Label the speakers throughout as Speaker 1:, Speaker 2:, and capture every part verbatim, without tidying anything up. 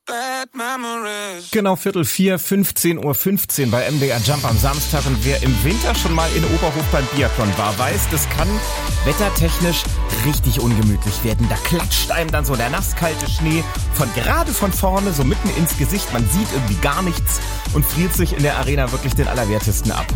Speaker 1: Genau, Viertel vier, fünfzehn Uhr fünfzehn bei M D R Jump am Samstag. Und wer im Winter schon mal in Oberhof beim Biathlon war, weiß, das kann wettertechnisch richtig ungemütlich werden. Da klatscht einem dann so der nasskalte Schnee von gerade von vorne so mitten ins Gesicht. Man sieht irgendwie gar nichts und friert sich in der Arena wirklich den Allerwertesten ab.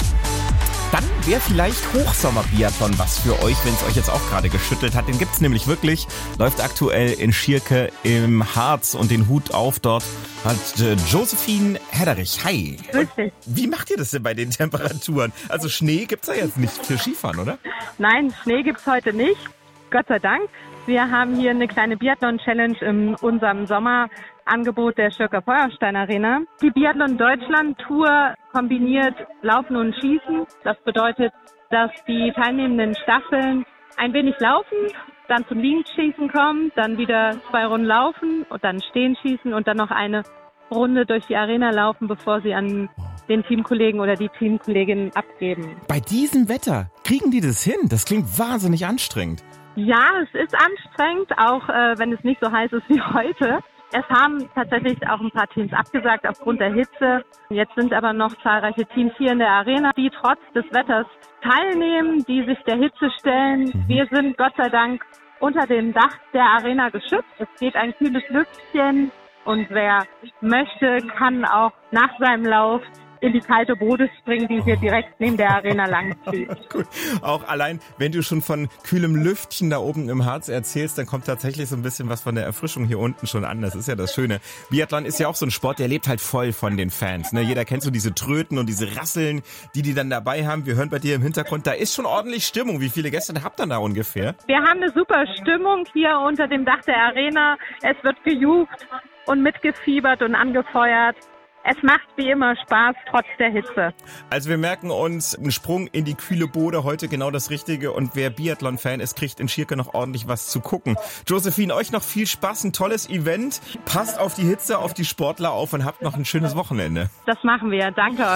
Speaker 1: Dann wäre vielleicht Hochsommer-Biathlon was für euch, wenn es euch jetzt auch gerade geschüttelt hat. Den gibt's nämlich wirklich. Läuft aktuell in Schierke im Harz und den Hut auf dort hat äh, Josephine Hedderich. Hi.
Speaker 2: Grüß dich.
Speaker 1: Wie macht ihr das denn bei den Temperaturen? Also Schnee gibt's da jetzt nicht für Skifahren, oder?
Speaker 2: Nein, Schnee gibt's heute nicht. Gott sei Dank. Wir haben hier eine kleine Biathlon-Challenge in unserem Sommerangebot der Schirker Feuerstein Arena. Die Biathlon Deutschland Tour kombiniert Laufen und Schießen. Das bedeutet, dass die teilnehmenden Staffeln ein wenig laufen, dann zum Liegenschießen kommen, dann wieder zwei Runden laufen und dann stehen schießen und dann noch eine Runde durch die Arena laufen, bevor sie an den Teamkollegen oder die Teamkollegin abgeben.
Speaker 1: Bei diesem Wetter kriegen die das hin? Das klingt wahnsinnig anstrengend.
Speaker 2: Ja, es ist anstrengend, auch äh, wenn es nicht so heiß ist wie heute. Es haben tatsächlich auch ein paar Teams abgesagt aufgrund der Hitze. Jetzt sind aber noch zahlreiche Teams hier in der Arena, die trotz des Wetters teilnehmen, die sich der Hitze stellen. Mhm. Wir sind Gott sei Dank unter dem Dach der Arena geschützt. Es geht ein kühles Lüftchen und wer möchte, kann auch nach seinem Lauf in die kalte Bode springen, die hier direkt neben der Arena lang zieht.
Speaker 1: Gut. Auch allein, wenn du schon von kühlem Lüftchen da oben im Harz erzählst, dann kommt tatsächlich so ein bisschen was von der Erfrischung hier unten schon an. Das ist ja das Schöne. Biathlon ist ja auch so ein Sport, der lebt halt voll von den Fans. Ne? Jeder kennt so diese Tröten und diese Rasseln, die die dann dabei haben. Wir hören bei dir im Hintergrund, da ist schon ordentlich Stimmung. Wie viele Gäste habt ihr da ungefähr?
Speaker 2: Wir haben eine super Stimmung hier unter dem Dach der Arena. Es wird gejucht und mitgefiebert und angefeuert. Es macht wie immer Spaß, trotz der Hitze.
Speaker 1: Also wir merken uns, ein Sprung in die kühle Bode, heute genau das Richtige. Und wer Biathlon-Fan ist, kriegt in Schierke noch ordentlich was zu gucken. Josephine, euch noch viel Spaß, ein tolles Event. Passt auf die Hitze, auf die Sportler auf und habt noch ein schönes Wochenende.
Speaker 2: Das machen wir. Danke euch.